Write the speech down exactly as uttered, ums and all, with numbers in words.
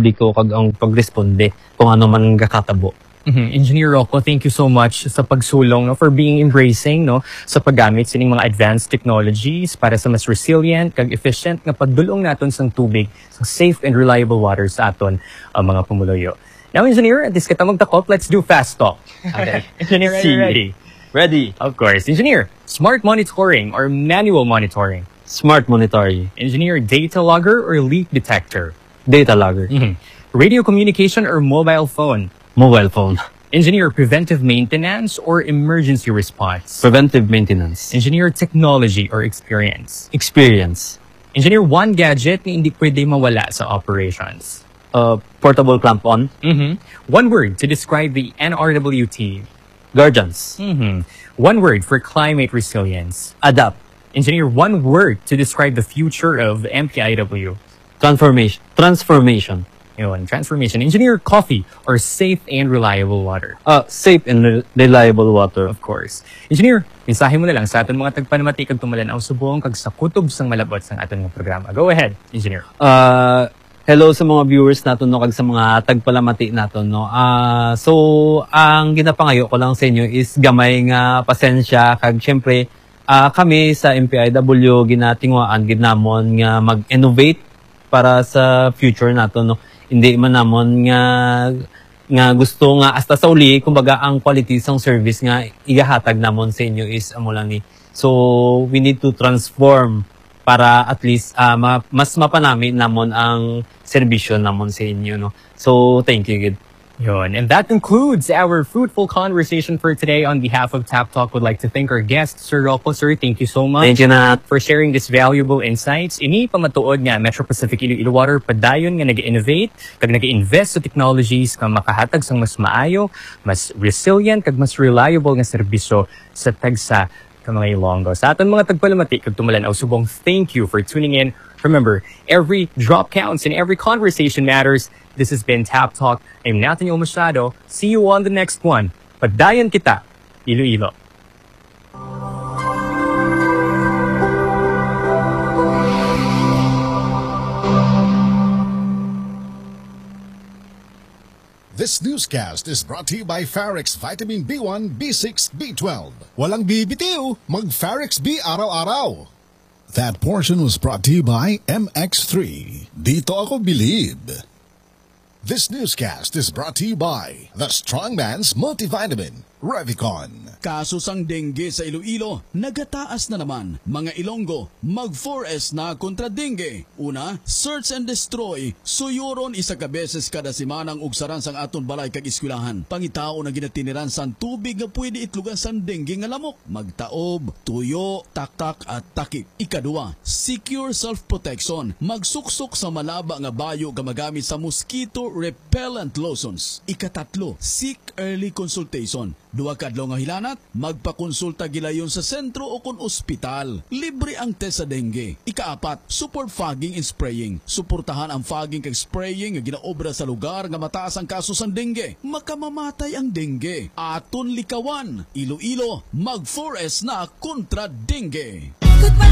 publiko kag ang pagresponde kung ano man kakatabo. Mm-hmm. Engineer Rocco, thank you so much sa pagsulong, no, for being embracing, no, sa paggamit sa ining mga advanced technologies para sa mas resilient kag efficient nga pagdulong naton sang tubig sa safe and reliable water sa aton uh, mga pumuluyo. Now, Engineer, at this kita magtakop, let's do fast talk. Okay. Engineer, are you ready? Ready. Of course. Engineer, smart monitoring or manual monitoring? Smart monitoring. Engineer, data logger or leak detector? Data logger. Mm-hmm. Radio communication or mobile phone? Mobile phone. Engineer, preventive maintenance or emergency response? Preventive maintenance. Engineer, technology or experience? Experience. Engineer, one gadget na hindi pwede mawala sa operations? Uh, portable clamp on. Mm-hmm. One word to describe the N R W T? Guardians. Mm-hmm. One word for climate resilience? Adapt. Engineer, one word to describe the future of M P I W? Transformation. Transformation. Yun, transformation. Engineer, coffee or safe and reliable water? Uh, safe and re- reliable water. Of course. Engineer, mensahe mo na lang sa aton mga tagpanamati kag tumalanaw subong kag sa kutob sang malabot sang aton nga programa. Go ahead, Engineer. Uh, hello sa mga viewers naton no kag sa mga tagpalamati naton no. Uh, so ang ginapangayo ko lang sa inyo is gamay nga pasensya kag syempre uh, kami sa M P I W ginatingwaan gid namon nga mag-innovate para sa future naton no. Hindi man namon nga nga gusto nga hasta sa uli kumbaga ang quality sang service nga igahatag namon sa inyo is amo lang ni. So we need to transform para at least uh, ma mas mapanami namon ang serbisyo namon sa inyo no. So thank you gid. Yun. And that concludes our fruitful conversation for today. On behalf of Tap Talk, would like to thank our guest, Sir Rocco. Sir, thank you so much. Thank you, Nat. For sharing this valuable insights. Ini pamatuod nga Metro Pacific Iloilo Water padayon nga nag-innovate kag nag-invest sa technologies nga makahatag sang mas maayo, mas resilient kag mas reliable nga serbisyo sa tagsa ka mga Ilonggo. Sa aton mga tagpalamati kag tumalanaw subong, thank you for tuning in. Remember, every drop counts and every conversation matters. This has been Tap Talk. I'm Nathaniel Machado. See you on the next one. Padayon kita, Iloilo. This newscast is brought to you by Farex Vitamin B one, B six, B twelve. Walang bibitiw, mag-Farex B araw-araw. That portion was brought to you by M X three. Dito ako bilib. This newscast is brought to you by The Strongman's Multivitamin, Revicon. Kaso sang dengue sa Iloilo, nagataas na naman. Mga Ilonggo, mag four S na kontra dengue. Una, search and destroy. Suyuron isa ka beses kada simanang ugsaran sang aton balay kag eskwelahan. Pangitao na ginatiniran sang tubig nga pwede itlugan sang dengue nga lamok. Magtaob, tuyo, taktak at takip. Ikadua, secure self-protection. Magsuksok sa malaba nga bayo nga magamit sa mosquito repellent lotions. Ikatatlo, seek early consultation. Duwa kadlaw nga hilanat, magpakonsulta gilayon sa sentro o kon ospital. Libre ang test sa dengue. Ikaapat, support fogging and spraying. Suportahan ang fogging kag spraying nga ginaobra sa lugar nga mataas ang kaso sa dengue. Makamamatay ang dengue. Aton likawan, Iloilo, mag four S na kontra dengue.